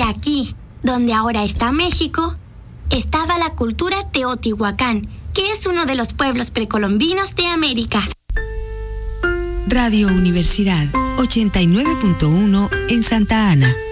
Y aquí, donde ahora está México, estaba la cultura Teotihuacán, que es uno de los pueblos precolombinos de América. Radio Universidad 89.1 en Santa Ana.